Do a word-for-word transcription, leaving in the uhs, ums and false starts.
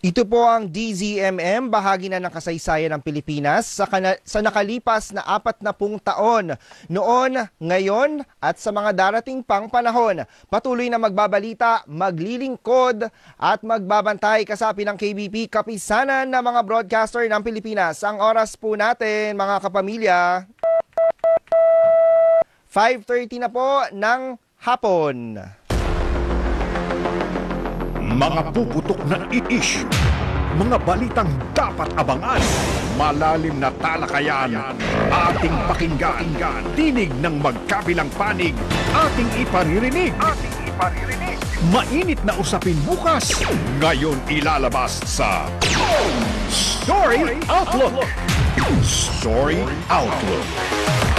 Ito po ang D Z M M, bahagi na ng kasaysayan ng Pilipinas sa, kana- sa nakalipas na apat na pung taon. Noon, ngayon at sa mga darating pang panahon. Patuloy na magbabalita, maglilingkod at magbabantay kasapi ng K B P, kapisanan ng mga broadcaster ng Pilipinas. Ang oras po natin, mga kapamilya, five thirty na po ng hapon. Mga puputok na i-issue, mga balitang dapat abangan, malalim na talakayan, ating pakinggan, tinig ng magkabilang panig, ating iparirinig, ating iparirinig. Mainit na usapin bukas, ngayon ilalabas sa Story Outlook. Story Outlook.